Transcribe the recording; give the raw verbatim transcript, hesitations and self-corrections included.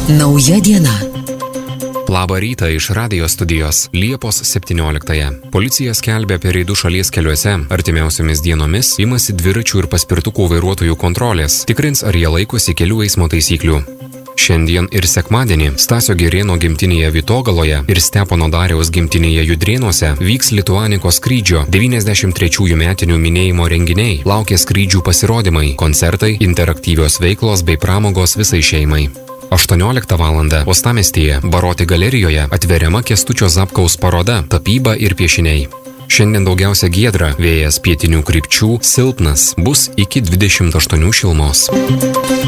Nauja diena. Labą rytą iš radijo studijos Liepos septynioliktąją. Policija skelbia apie reidų šalies keliuose. Artimiausiomis dienomis imasi dviračių ir paspirtukų vairuotojų kontrolės. Tikrins, ar jie laikosi kelių eismo taisyklių. Šiandien ir sekmadienį Stasio Girėno gimtinėje Vytogaloje ir Stepono Dariaus gimtinėje Judrėnuose vyks Lituanikos skrydžio devyniasdešimt trečiųjų metinių minėjimo renginiai. Laukia skrydžių pasirodymai, koncertai, interaktyvios veiklos bei pramogos visai šeimai. aštuonioliktą valandą Uostamiestyje Baroti galerijoje atveriama Kęstučio Zapkaus paroda Tapyba ir piešiniai. Šiandien daugiausia giedra, vėjas pietinių krypčių silpnas, bus iki dvidešimt aštuonių šilumos.